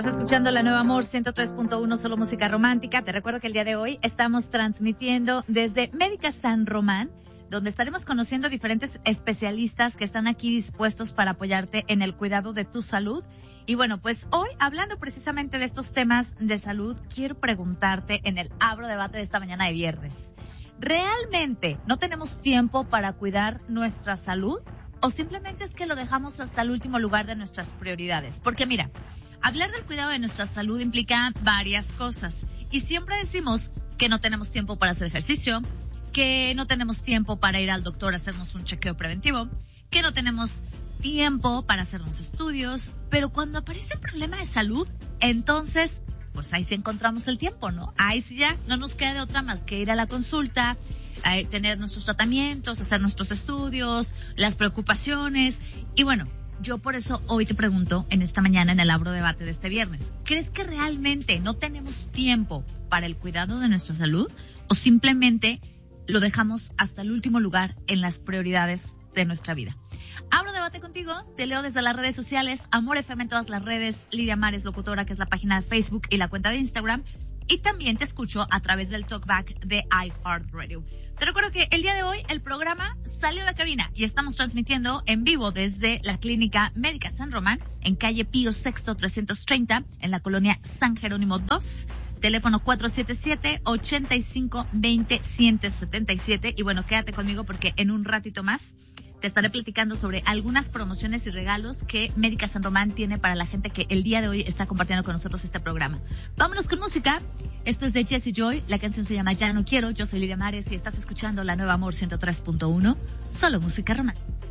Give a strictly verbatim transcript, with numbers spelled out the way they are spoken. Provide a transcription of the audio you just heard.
Estás escuchando La Nueva Amor ciento tres punto uno, solo música romántica. Te recuerdo que el día de hoy estamos transmitiendo desde Médica San Román, donde estaremos conociendo diferentes especialistas que están aquí dispuestos para apoyarte en el cuidado de tu salud. Y bueno, pues hoy, hablando precisamente de estos temas de salud, quiero preguntarte en el Abro Debate de esta mañana de viernes. ¿Realmente no tenemos tiempo para cuidar nuestra salud? ¿O simplemente es que lo dejamos hasta el último lugar de nuestras prioridades? Porque mira, hablar del cuidado de nuestra salud implica varias cosas. Y siempre decimos que no tenemos tiempo para hacer ejercicio, que no tenemos tiempo para ir al doctor a hacernos un chequeo preventivo, que no tenemos tiempo para hacernos estudios. Pero cuando aparece un problema de salud, entonces, pues ahí sí encontramos el tiempo, ¿no? Ahí sí ya no nos queda de otra más que ir a la consulta, eh, tener nuestros tratamientos, hacer nuestros estudios, las preocupaciones. Y bueno, yo por eso hoy te pregunto en esta mañana en el Abro Debate de este viernes, ¿crees que realmente no tenemos tiempo para el cuidado de nuestra salud o simplemente lo dejamos hasta el último lugar en las prioridades de nuestra vida? Abro Debate contigo, te leo desde las redes sociales, Amor F M en todas las redes, Lidia Mares Locutora, que es la página de Facebook y la cuenta de Instagram, y también te escucho a través del Talkback de iHeartRadio. Te recuerdo que el día de hoy el programa salió de cabina y estamos transmitiendo en vivo desde la Clínica Médica San Román, en calle Pío Sexto trescientos treinta, en la colonia San Jerónimo dos, teléfono cuatro siete siete, ocho cinco dos cero, uno siete siete. Y bueno, quédate conmigo porque en un ratito más te estaré platicando sobre algunas promociones y regalos que Médica San Román tiene para la gente que el día de hoy está compartiendo con nosotros este programa. Vámonos con música. Esto es de Jessie Joy. La canción se llama Ya No Quiero. Yo soy Lidia Mares y estás escuchando La Nueva Amor ciento tres punto uno. Solo música romántica.